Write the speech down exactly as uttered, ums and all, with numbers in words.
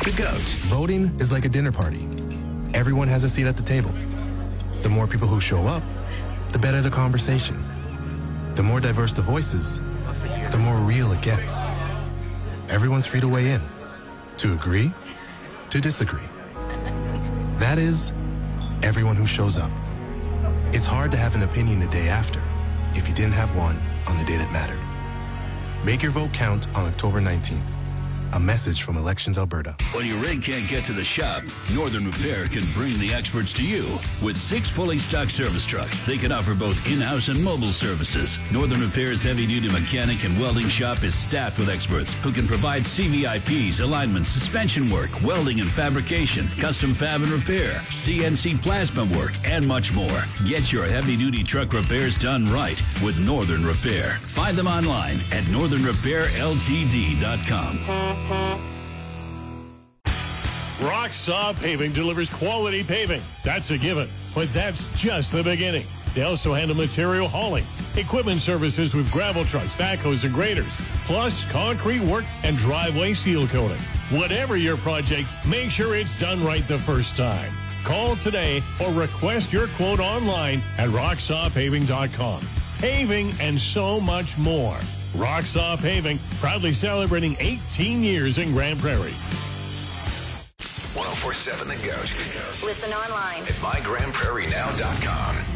The GOAT. Voting is like a dinner party. Everyone has a seat at the table. The more people who show up, the better the conversation. The more diverse the voices, the more real it gets. Everyone's free to weigh in, to agree, to disagree. That is, everyone who shows up. It's hard to have an opinion the day after if you didn't have one on the day that mattered. Make your vote count on October nineteenth. A message from Elections Alberta. When your rig can't get to the shop, Northern Repair can bring the experts to you. With six fully stocked service trucks, they can offer both in-house and mobile services. Northern Repair's heavy-duty mechanic and welding shop is staffed with experts who can provide C V I Ps, alignments, suspension work, welding and fabrication, custom fab and repair, C N C plasma work, and much more. Get your heavy-duty truck repairs done right with Northern Repair. Find them online at northern repair l t d dot com. Rocksaw Paving delivers quality paving. That's a given, but that's just the beginning. They also handle material hauling, equipment services with gravel trucks, backhoes, and graders, plus concrete work and driveway seal coating. Whatever your project, make sure it's done right the first time. Call today or request your quote online at rocksaw paving dot com. Paving and so much more. Rocksaw Paving, proudly celebrating eighteen years in Grand Prairie. one oh four point seven The Goat. Listen online At my grand prairie now dot com.